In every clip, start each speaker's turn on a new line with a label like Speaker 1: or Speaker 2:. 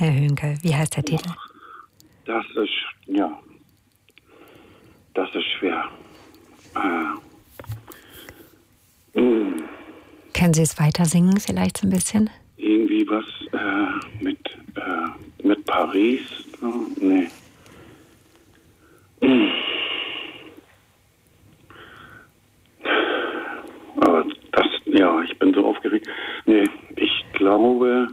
Speaker 1: Herr Höhnke? Wie heißt der Titel?
Speaker 2: Das ist schwer.
Speaker 1: Können Sie es weiter singen, vielleicht so ein bisschen?
Speaker 2: Irgendwie was mit Paris? Nee. Aber ich bin so aufgeregt. Nee, ich glaube...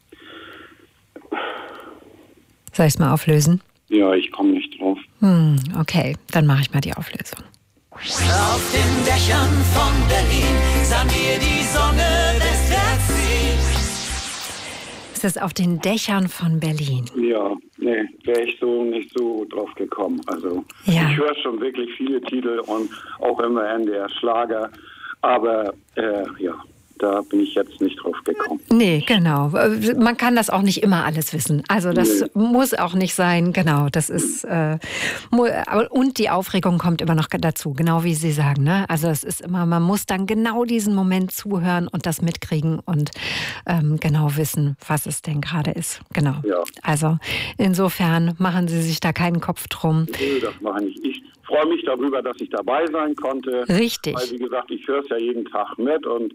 Speaker 1: Soll ich es mal auflösen?
Speaker 2: Ja, ich komme nicht drauf.
Speaker 1: Okay, dann mache ich mal die Auflösung.
Speaker 3: Auf den Dächern von Berlin sahen wir die Sonne westwärts ziehen.
Speaker 1: Ist es auf den Dächern von Berlin?
Speaker 2: Ja, nee, wäre ich so nicht so drauf gekommen. Also
Speaker 1: Ja.
Speaker 2: Ich höre schon wirklich viele Titel und auch immer NDR Schlager, aber da bin ich jetzt nicht drauf gekommen.
Speaker 1: Nee, genau. Man kann das auch nicht immer alles wissen. Also das muss auch nicht sein. Genau, das ist... und die Aufregung kommt immer noch dazu, genau wie Sie sagen. Ne? Also es ist immer, man muss dann genau diesen Moment zuhören und das mitkriegen und genau wissen, was es denn gerade ist. Genau.
Speaker 2: Ja.
Speaker 1: Also insofern machen Sie sich da keinen Kopf drum.
Speaker 2: Nee, das mache ich. Ich freue mich darüber, dass ich dabei sein konnte.
Speaker 1: Richtig.
Speaker 2: Weil, wie gesagt, ich höre es ja jeden Tag mit und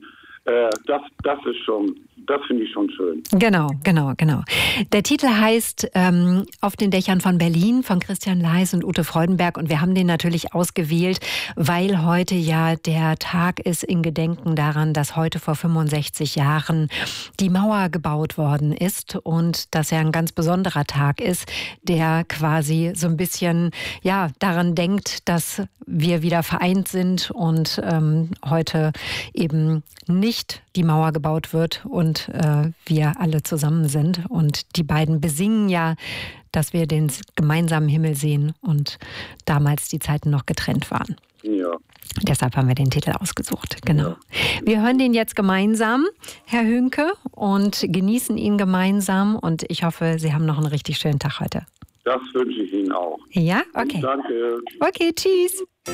Speaker 2: das finde ich schon schön.
Speaker 1: Genau. Der Titel heißt Auf den Dächern von Berlin von Christian Leis und Ute Freudenberg. Und wir haben den natürlich ausgewählt, weil heute ja der Tag ist in Gedenken daran, dass heute vor 65 Jahren die Mauer gebaut worden ist. Und dass ja ein ganz besonderer Tag ist, der quasi so ein bisschen daran denkt, dass wir wieder vereint sind und heute eben nicht die Mauer gebaut wird und wir alle zusammen sind. Und die beiden besingen ja, dass wir den gemeinsamen Himmel sehen und damals die Zeiten noch getrennt waren.
Speaker 2: Ja.
Speaker 1: Deshalb haben wir den Titel ausgesucht. Genau. Ja. Wir hören den jetzt gemeinsam, Herr Höhnke, und genießen ihn gemeinsam. Und ich hoffe, Sie haben noch einen richtig schönen Tag heute.
Speaker 2: Das wünsche ich Ihnen auch.
Speaker 1: Ja? Okay.
Speaker 2: Danke.
Speaker 1: Okay, tschüss.